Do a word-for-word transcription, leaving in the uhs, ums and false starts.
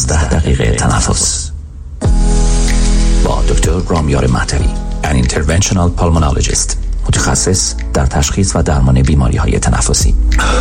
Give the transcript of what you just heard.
پانزده دقیقه تنفس با دکتر رامیار مهدوی، an interventional pulmonologist، متخصص در تشخیص و درمان بیماری‌های تنفسی.